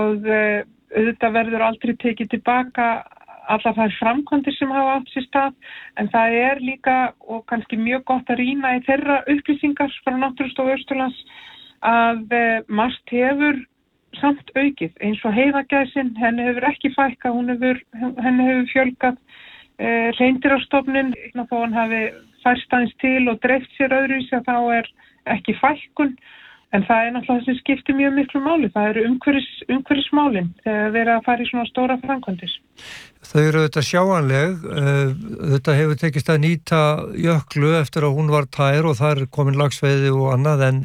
og auðvitað verður aldrei tekið tilbaka allar þær framkvæmdir sem hafa átt sér stað, en það líka og kannski mjög gott að rýna í þeirra upplýsingar frá Náttúrustofu Austurlands að margt hefur samt aukið, eins og heiðagæsin, henni hefur ekki fækkað, henni hefur fjölgað, hreindýrastofninn, þó hann hafi færst aðeins til og dreift sér öðruvísi að þá ekki fækkun. En það náttúrulega það sem skiptir mjög miklu máli. Það eru umhverfismálin þegar verið að fara í svona stóra framkvæmdir. Þau eru þetta sjáanleg. Þetta hefur tekist að nýta Jöklu eftir að hún var tær og þar komin laxveiði og annað, en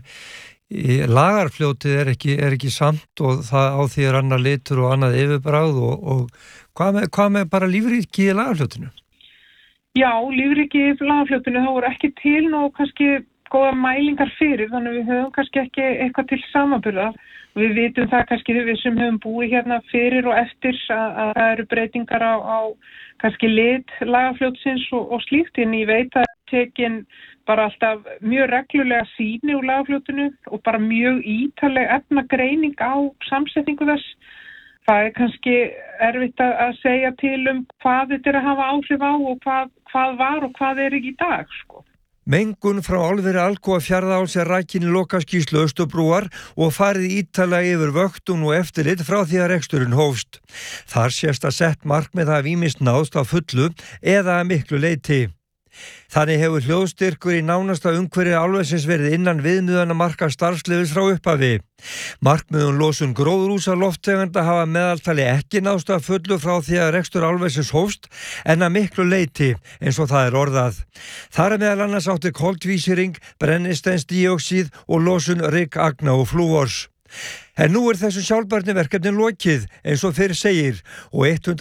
Lagarfljótið er ekki samt og það á því annar litur og annað yfirbragð og hvað með bara lífríki í Lagarfljótinu? Já, lífríki í Lagarfljótinu þá voru ekki til og kannski góða mælingar fyrir, þannig við höfum kannski ekki eitthvað til samanburðar. Við vitum það kannski við sem höfum búið hérna fyrir og eftir að það eru breytingar á kannski lit Lagarfljótsins og slíkt, en ég veit að tekin bara alltaf mjög reglulega sýni úr Lagarfljótinu og bara mjög ítarleg efnagreining á samsetningu þess. Það kannski erfitt að segja til hvað þetta að hafa áhrif á og hvað var og hvað ekki í dag, sko. Mengun frá álveri Alcoa Fjarðaáls rakin í lokaskýrslu Austurbrúar og farið ítarlega yfir vöktun og eftirlit frá því að reksturinn hófst. Þar sést að sett markmið hafi ýmist náðst á fullu eða að miklu leyti. Þannig hefur hljóðstyrkur í nánasta umhverfi álversins verið innan viðmiðana marka starfsleyfis frá upphafi. Markmiðum losun gróðurhúsalofttegunda hafa meðaltali ekki náðst að fullu frá því að rekstur álversins hófst en að miklu leyti, eins og það orðað. Þar meðal annars átti koltvísýring, brennisteinsdíoxíð og losun ryk, agna og flúors. En nú þessu sjálfbærniverkefni lokið, eins og fyrr segir, og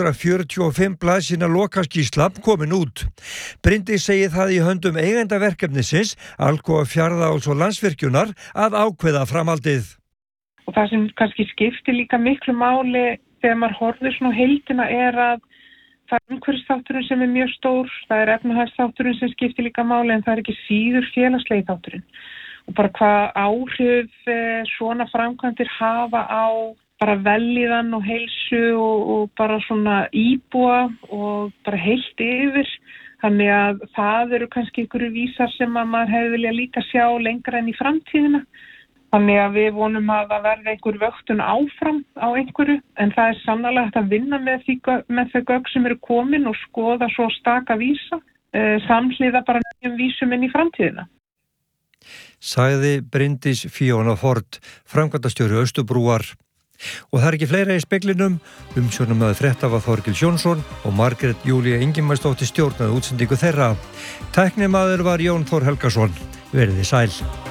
145 blaðsíðna lokaskýrsla komin út. Bryndís segir það í höndum eigendaverkefnisins, Alcoa Fjarðaáls og Landsvirkjunar, að ákveða framhaldið. Og það sem kannski skiptir líka miklu máli þegar maður horfir svona á heildina að það umhverfisþátturinn sem mjög stór, það efnahagsþátturinn sem skiptir líka máli, en það ekki síður félagslegi þátturinn. Og bara hvað áhrif svona framkvæmdir hafa á bara vellíðan og heilsu og bara svona íbúa og bara heilt yfir. Þannig að það eru kannski einhverju vísar sem að maður hefði viljað líka sjá lengra en í framtíðina. Þannig að við vonum að það verði einhver vöktun áfram á einhverju, en það sannarlega hægt að vinna með þau gögn sem eru komin og skoða svo staka vísa, samhliða bara nýjum vísum inn í framtíðina. Sagði Bryndís Fíona Ford, framkvæmdastjóri Austurbrúar. Og það ekki fleira í speglinum, umsjónarmaður frétta var Þorkell Jónsson og Margrét Júlía Ingimarsdóttir stjórnaði útsendingu þeirra. Tæknimaður var Jón Þór Helgason. Verið þið sæl.